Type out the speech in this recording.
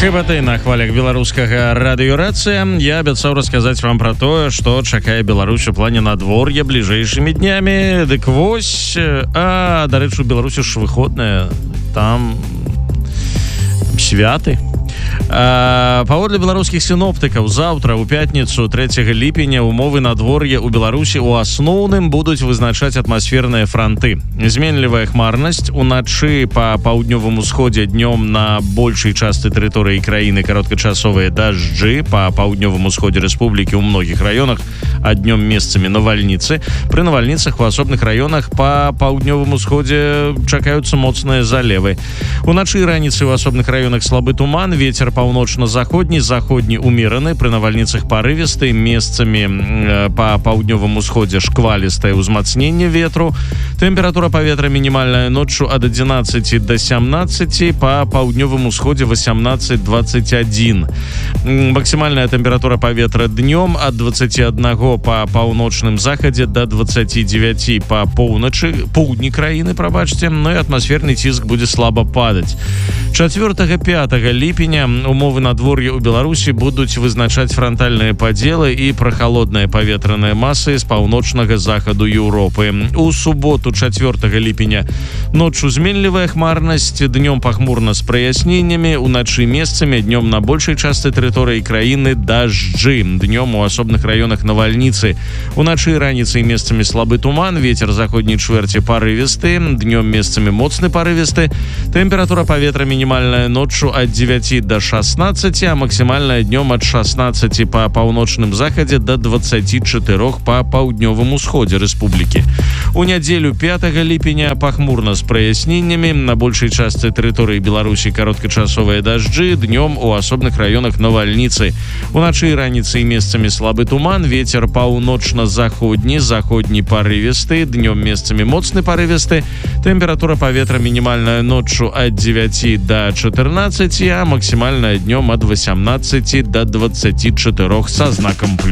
КБТ на хвалях беларускага радыёрацыя. Я абяцаў расказаць вам пра тое, што чакае Беларусь у плане надвор'я бліжэйшымі днямі. Дык вось, дарэчы, у Беларусі ж выходныя, там святы. Паводле беларускіх сіноптыкаў, заўтра у пятніцу 3 ліпеня умовы надвор'я ў Беларусі ў асноўным будуць вызначаць атмасферныя франты. Зменлівая хмарнасць, уначы па паўднёвым усходзе, днём на большай частцы тэрыторыі краіны кароткачасовыя дажджы, па паўднёвым усходзе рэспублікі ў многіх раёнах, а днём месцамі навальніцы. Пры навальніцах у асобных раёнах па паўднёвым усходзе чакаюцца моцныя залевы. Уначы і раніцай у асобных раёнах слабы туман, вецер паўночна-заходні, заходні умераны, пры навальніцах парывісты, месцамі па паўднёвым усходзе шквалістае ўзмацненне ветру. Тэмпература паветра мінімальная ноччу ад 11 до 17, па паўднёвым усходзе 18-21. Максімальная тэмпература паветра днём ад 21 па паўночным захадзе до 29 па поўдні краіны, прабачце, ну і атмасферны ціск будзе слаба падаць. 4-5 ліпеня умовы надвор'я ў Беларусі будуць вызначаць франтальныя падзелы і прахалодныя паветраныя масы з паўночнага захаду Еўропы. У суботу 4 ліпеня ноччу зменлівая хмарнасць, днём пахмурна з праясненнямі, уначы месцамі, днём на большай частцы тэрыторыі краіны дажджы, днём у асобных раёнах навальніцы. Уначы і раніцай месцамі слабы туман, вецер заходняй чвэрці парывісты, днём месцамі моцны парывісты. Тэмпература паветра мінімальная ноччу ад 9 до 16, а максімальная днём ад 16 па паўночным захадзе до 24 па паўднёвым усходзе рэспублікі. У нядзелю 5 ліпеня пахмурна з праясненнямі, на большай частцы тэрыторыі Беларусі кароткачасовыя дажджы, днём у асобных раёнах навальніцы. Уначы і раніцай месцамі слабы туман, вецер паўночна-заходні, заходні парывісты, днём месцамі моцны парывісты. Тэмпература паветра мінімальная ноччу ад 9 до 14, а максимальная днем от 18 до 24 со знаком плюс.